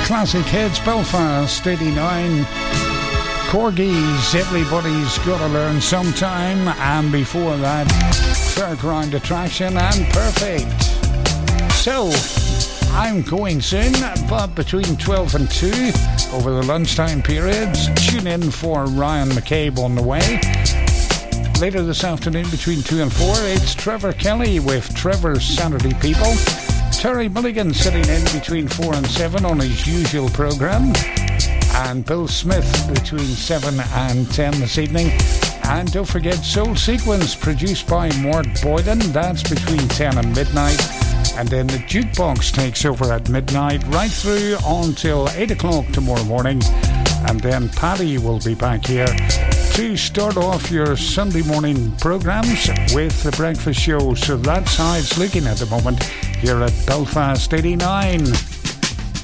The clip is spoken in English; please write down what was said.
Classic Hits, Belfast 89. Corgis, Everybody's Gotta Learn Sometime. And before that, Fairground Attraction and Perfect. So, I'm going soon, but between 12 and 2 over the lunchtime periods, tune in for Ryan McCabe on the way. Later this afternoon between 2 and 4, it's Trevor Kelly with Trevor's Saturday People. Terry Mulligan sitting in between 4 and 7 on his usual programme. And Bill Smith between 7 and 10 this evening. And don't forget Soul Sequence produced by Mort Boyden. That's between 10 and midnight. And then the Jukebox takes over at midnight right through until 8 o'clock tomorrow morning. And then Paddy will be back here to start off your Sunday morning programmes with the breakfast show. So that's how it's looking at the moment here at Belfast 89.